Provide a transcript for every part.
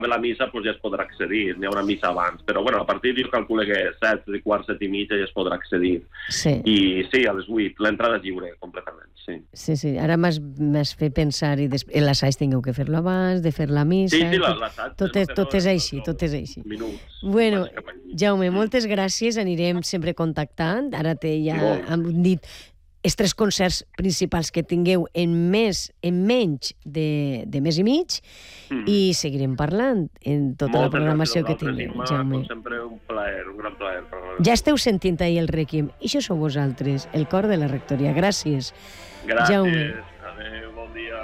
la missa doncs ja es podrà accedir, n'hi ha una missa abans, però bueno, a partir jo calculo que 7, quart, 7 i mitja ja es podrà accedir. Sí. I sí, a les 8, l'entrada és lliure completament, sí. Sí, ara m'has fet pensar, i l'assaig tingueu que fer-lo abans, de fer la missa... Sí, l'assaig... Tot és així, tot és així. Minuts. Bueno, Jaume, moltes gràcies, anirem sempre contactant, ara hem dit els 3 concerts principals que tingueu en menys de mes i mig, i seguirem parlant en tota la programació que tingueu, Jaume. Sempre un plaer, un gran plaer. Ja esteu sentint ahir el Rèquiem, i això sou vosaltres, el cor de la Rectoria. Gràcies. Gràcies, Jaume. Adéu, bon dia.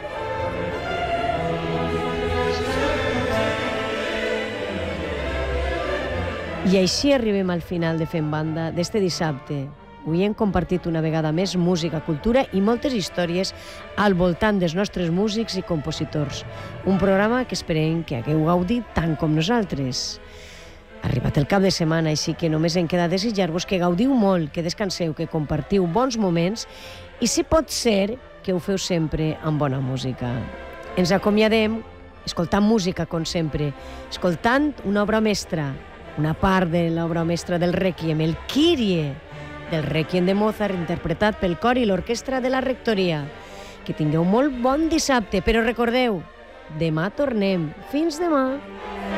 I així arribem al final de Fem Banda d'este dissabte. Avui hem compartit una vegada més música, cultura i moltes històries al voltant dels nostres músics i compositors. Un programa que esperem que hagueu gaudit tant com nosaltres. Ha arribat el cap de setmana, així que només em queda desitjar-vos que gaudiu molt, que descanseu, que compartiu bons moments i, si pot ser, que ho feu sempre amb bona música. Ens acomiadem escoltant música, com sempre, escoltant una obra mestra, una part de l'obra mestra del Rèquiem, el Kyrie, del Rèquiem de Mozart, interpretat pel cor i l'orquestra de la Rectoria. Que tingueu molt bon dissabte, però recordeu, demà tornem. Fins demà!